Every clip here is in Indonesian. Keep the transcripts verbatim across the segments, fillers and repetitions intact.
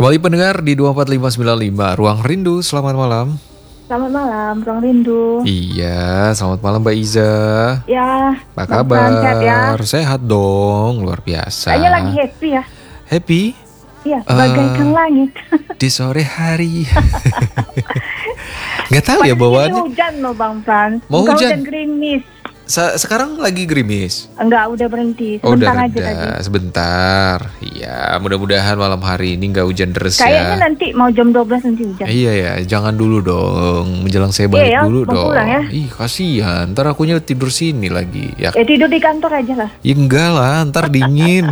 Kembali pendengar di dua empat lima sembilan lima Ruang Rindu, selamat malam. Selamat malam, Ruang Rindu. Iya, selamat malam Mbak Iza. Ya, apa kabar? Sehat, ya? Sehat dong, luar biasa. Kayaknya lagi happy ya. Happy? Iya, bagaikan uh, langit. Di sore hari. Gak tahu ya bawaannya. Mau hujan loh Bang Frans. Mau Enggak, hujan? hujan gerimis. Sa- sekarang lagi gerimis? Enggak, udah berhenti. Sebentar oh, udah aja reda, tadi. Sebentar. Iya, mudah-mudahan malam hari ini gak hujan deras ya. Kayaknya nanti mau jam dua belas nanti hujan. Iya ya, jangan dulu dong. Menjelang saya balik iya, dulu dong. Ya. Ih, kasihan. Ntar akunya tidur sini lagi. Ya, ya tidur di kantor aja lah. Ya enggak lah, ntar dingin.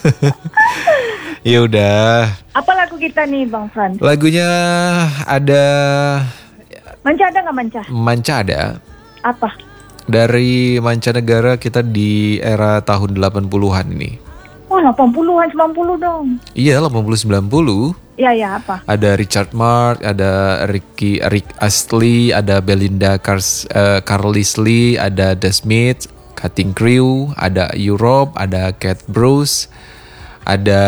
Ya udah. Apa lagu kita nih Bang Frans? Lagunya ada. Manca ada nggak Manca? Manca ada. Apa? Dari mancanegara kita di era tahun delapan puluhan ini. Wah, delapan puluhan, sembilan puluh dong. Iya, delapan puluh sembilan puluh. Iya, ya apa? Ada Richard Marx, ada Ricky Rick Astley, ada Belinda Cars, uh, Carlisle, ada The Smiths, Cutting Crew, ada Europe, ada Cat Bruce, ada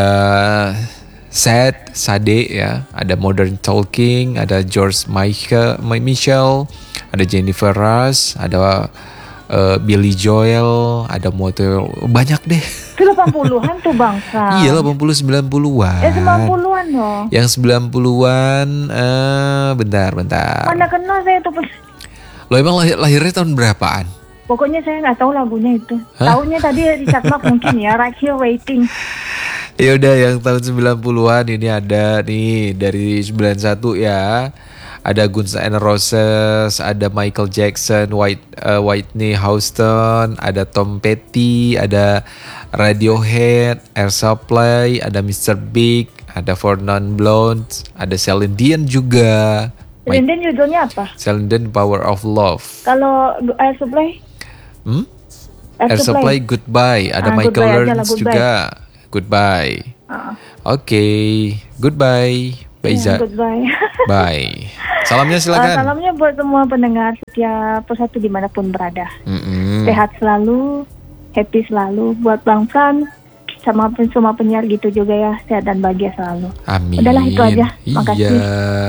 Sad, Sade ya, ada Modern Talking, ada George Michael, Michel, ada Jennifer Rush, ada uh, Billy Joel, ada Motel, banyak deh. Itu delapan puluhan tuh bangsa. Iya, delapan puluh sembilan puluhan. Ya sembilan puluhan loh. Yang sembilan puluhan, uh, bentar, bentar. Mana kenal saya tuh. Lo emang lahir, lahirnya tahun berapaan? Pokoknya saya nggak tahu lagunya itu. Tahunya tadi Richard Marx mungkin ya, Right Here Waiting. Ya udah, yang tahun sembilan puluhan ini ada nih dari sembilan puluh satu ya. Ada Guns N' Roses, ada Michael Jackson, White uh, Whitney Houston, ada Tom Petty, ada Radiohead, Air Supply, ada mister Big, ada Four Non Blondes, ada Celine Dion juga. Celine Dion judulnya apa? Celine Dion Power of Love. Kalau Air Supply? Hmm? Air, Air Supply Goodbye, ada ah, Michael Learns juga. Goodbye. Uh. Oke, okay. Goodbye, Mbak Iza. Yeah, goodbye. Bye. Salamnya silakan. Uh, salamnya buat semua pendengar setiap persatu dimanapun berada. Mm-hmm. Sehat selalu, happy selalu. Buat Bang Frans sama semua penyiar gitu juga ya, sehat dan bahagia selalu. Amin. Udahlah itu aja. Makasih. Iya.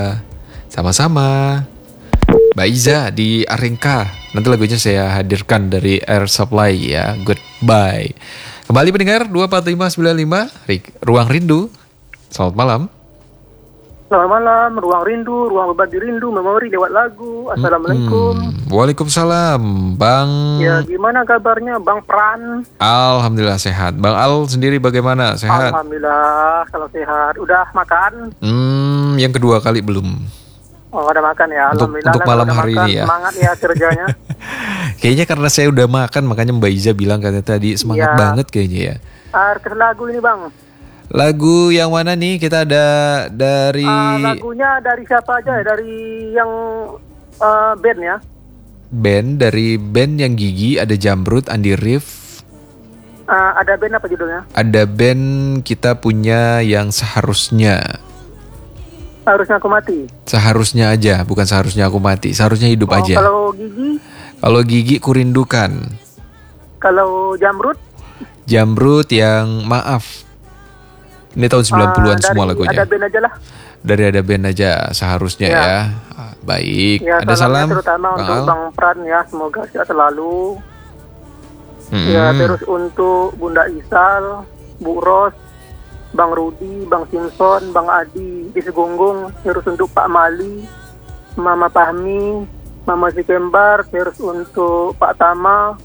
Sama-sama. Mbak Iza di Aringka. Nanti lagunya saya hadirkan dari Air Supply ya. Goodbye. Kembali pendengar dua empat lima sembilan lima Ruang Rindu. Selamat malam. Selamat malam, Ruang Rindu, Ruang Berbagi Rindu, Memori lewat lagu. Assalamualaikum. Hmm, Waalaikumsalam, Bang. Ya, gimana kabarnya, Bang Pran? Alhamdulillah sehat. Bang Al sendiri bagaimana? Sehat? Alhamdulillah, kalau sehat. Udah makan? Hmm, yang kedua kali belum. Oh, udah makan ya. Untuk, Alhamdulillah. untuk malam hari makan. ini ya. Semangat ya kerjanya. Kayaknya karena saya udah makan, makanya Mbak Iza bilang katanya tadi semangat ya. Banget kayaknya ya. Ah, ke lagu ini Bang. Lagu yang mana nih? Kita ada dari uh, lagunya dari siapa aja ya? Dari yang uh, band ya. Band dari band yang Gigi, ada Jamrud, Andi Rif. Uh, ada band apa judulnya? Ada band kita punya yang seharusnya. Seharusnya aku mati. Seharusnya aja, bukan seharusnya aku mati. Seharusnya hidup oh, aja. Kalau Gigi? Kalau Gigi kurindukan. Kalau Jamrud? Jamrud yang maaf. Ini tahun sembilan puluhan uh, semua lagunya. Ada band aja lah. Dari ada band aja seharusnya ya. ya. Baik. Ya, ada salam terutama Bang untuk Al. Bang Pran ya, semoga sehat selalu. Hmm. Ya, terus untuk Bunda Isal, Bu Ros, Bang Rudi, Bang Simpson, Bang Adi di Segunggung, terus untuk Pak Mali, Mama Pahmi, Mama Sikembar, terus untuk Pak Tama.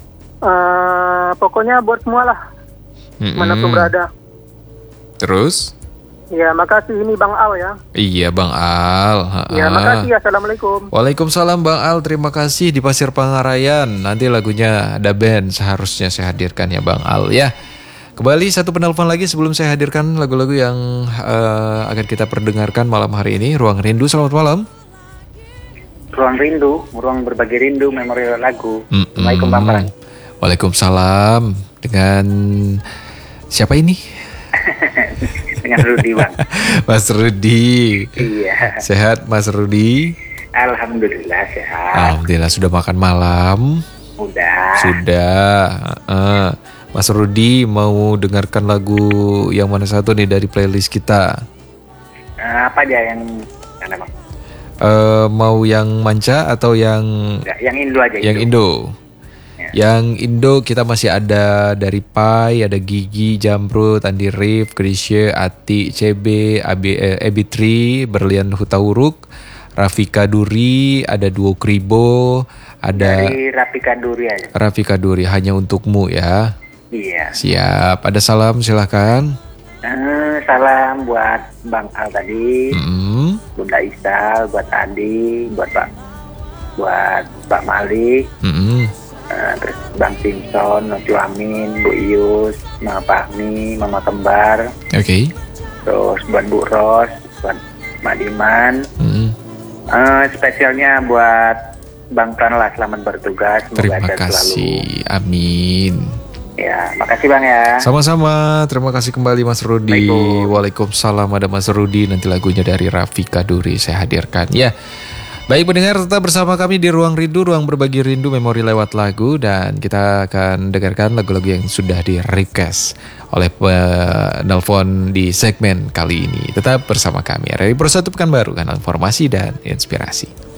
Uh, pokoknya buat semua lah. Hmm. Manapun berada. Terus? Ya, makasih ini Bang Al ya. Iya, Bang Al. Ha-ha. Ya, makasih. Assalamualaikum. Waalaikumsalam Bang Al. Terima kasih di Pasir Pangarayan. Nanti lagunya ada band seharusnya saya hadirkan ya Bang Al ya. Kembali satu penelpon lagi sebelum saya hadirkan lagu-lagu yang uh, akan kita perdengarkan malam hari ini. Ruang Rindu, selamat malam. Ruang Rindu, ruang berbagi rindu, memori lagu. Mm-mm. Assalamualaikum Bang Pran. Waalaikumsalam. Dengan siapa ini? Dengan Rudi Bang. Mas Rudi. Iya. Sehat Mas Rudi? Alhamdulillah sehat. Alhamdulillah. Sudah makan malam? Sudah. Sudah. Uh, Mas Rudi mau dengarkan lagu yang mana satu nih dari playlist kita? Uh, apa aja yang yang apa? Uh, mau yang manca atau yang Enggak, yang Indo aja. yang Indo. Ya. Yang Indo kita masih ada dari Pai, ada Gigi, Jamrut, Andi Rif, Krisye, Ati, C B, Abi, eh, Ebitri, Berlian Hutauruk, Rafika Duri, ada Duo Kribo, ada dari Rafika Duri aja. Rafika Duri, hanya untukmu ya. Iya. Siap. Ada salam silahkan. Uh, salam buat Bang Al tadi, Mm-hmm. Bunda Isal, buat Adi, buat Pak, buat Pak Malik, Mm-hmm. uh, terus Bang Simpson, Nocu Amin, Bu Ius, Mama Fahmi, Mama Kembar, Oke. Okay. terus buat Bu Ros, buat Mak Diman, Mm-hmm. uh, spesialnya buat Bang Pran lah, selamat bertugas, semoga Terima sehat kasih. Amin. Ya, makasih Bang ya. Sama-sama, terima kasih kembali Mas Rudi. Waalaikumsalam. Waalaikumsalam, ada Mas Rudi. Nanti lagunya dari Rafika Duri saya hadirkan. Ya, baik pendengar, tetap bersama kami di Ruang Rindu, Ruang Berbagi Rindu, Memori Lewat Lagu. Dan kita akan dengarkan lagu-lagu yang sudah di request oleh penelpon di segmen kali ini. Tetap bersama kami. Radio Persatu Pekanbaru, kanal informasi dan inspirasi.